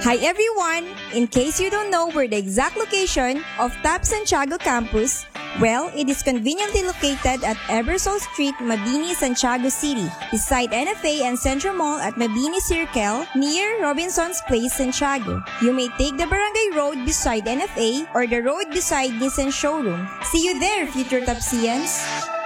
Hi everyone! In case you don't know where the exact location of TAP Santiago campus, well, it is conveniently located at Ebersol Street, Mabini, Santiago City, beside NFA and Central Mall at Mabini Circle, near Robinson's Place, Santiago. You may take the Barangay Road beside NFA or the road beside Nissan Showroom. See you there, future Tapsians!